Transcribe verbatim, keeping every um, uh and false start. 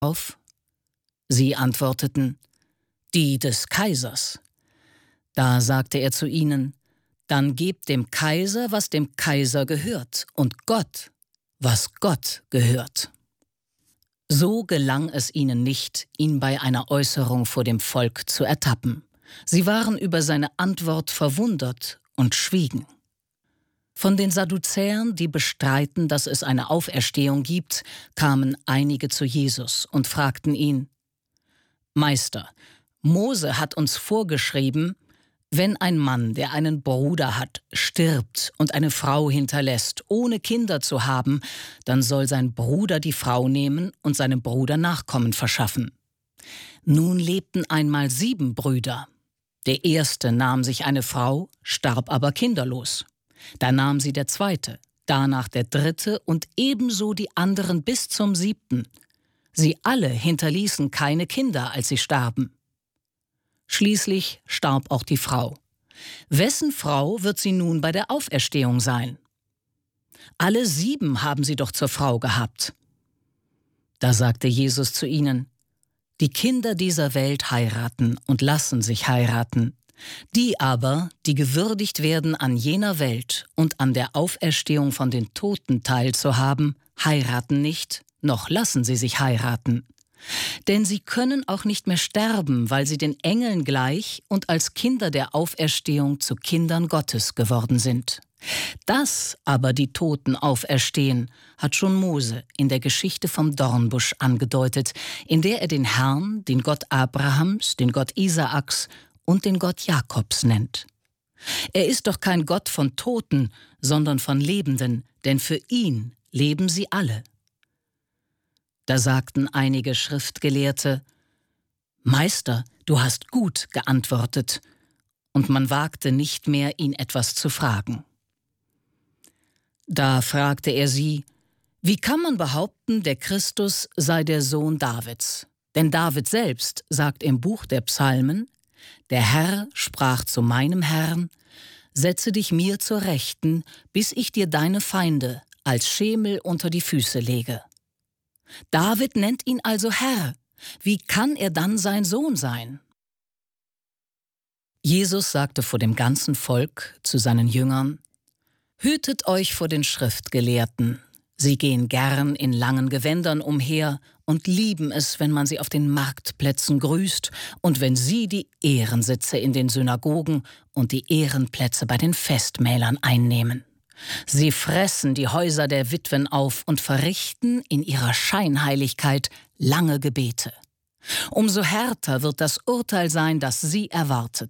auf? Sie antworteten: Die des Kaisers. Da sagte er zu ihnen: Dann gebt dem Kaiser, was dem Kaiser gehört, und Gott, was Gott gehört. So gelang es ihnen nicht, ihn bei einer Äußerung vor dem Volk zu ertappen. Sie waren über seine Antwort verwundert und schwiegen. Von den Sadduzäern, die bestreiten, dass es eine Auferstehung gibt, kamen einige zu Jesus und fragten ihn: Meister, Mose hat uns vorgeschrieben, wenn ein Mann, der einen Bruder hat, stirbt und eine Frau hinterlässt, ohne Kinder zu haben, dann soll sein Bruder die Frau nehmen und seinem Bruder Nachkommen verschaffen. Nun lebten einmal sieben Brüder. Der erste nahm sich eine Frau, starb aber kinderlos. Da nahm sie der zweite, danach der dritte und ebenso die anderen bis zum siebten. Sie alle hinterließen keine Kinder, als sie starben. Schließlich starb auch die Frau. Wessen Frau wird sie nun bei der Auferstehung sein? Alle sieben haben sie doch zur Frau gehabt. Da sagte Jesus zu ihnen: Die Kinder dieser Welt heiraten und lassen sich heiraten. Die aber, die gewürdigt werden, an jener Welt und an der Auferstehung von den Toten teilzuhaben, heiraten nicht, noch lassen sie sich heiraten. Denn sie können auch nicht mehr sterben, weil sie den Engeln gleich und als Kinder der Auferstehung zu Kindern Gottes geworden sind. Dass aber die Toten auferstehen, hat schon Mose in der Geschichte vom Dornbusch angedeutet, in der er den Herrn, den Gott Abrahams, den Gott Isaaks und den Gott Jakobs nennt. Er ist doch kein Gott von Toten, sondern von Lebenden, denn für ihn leben sie alle. Da sagten einige Schriftgelehrte: Meister, du hast gut geantwortet, und man wagte nicht mehr, ihn etwas zu fragen. Da fragte er sie: Wie kann man behaupten, der Christus sei der Sohn Davids? Denn David selbst sagt im Buch der Psalmen: Der Herr sprach zu meinem Herrn: Setze dich mir zur Rechten, bis ich dir deine Feinde als Schemel unter die Füße lege. David nennt ihn also Herr. Wie kann er dann sein Sohn sein? Jesus sagte vor dem ganzen Volk zu seinen Jüngern: Hütet euch vor den Schriftgelehrten. Sie gehen gern in langen Gewändern umher und lieben es, wenn man sie auf den Marktplätzen grüßt und wenn sie die Ehrensitze in den Synagogen und die Ehrenplätze bei den Festmählern einnehmen. Sie fressen die Häuser der Witwen auf und verrichten in ihrer Scheinheiligkeit lange Gebete. Umso härter wird das Urteil sein, das sie erwartet.